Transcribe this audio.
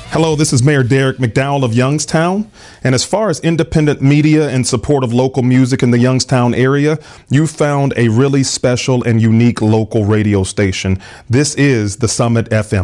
Hello, this is Mayor Derek McDowell of Youngstown. And as far as independent media and support of local music in the Youngstown area, you found a really special and unique local radio station. This is the Summit FM.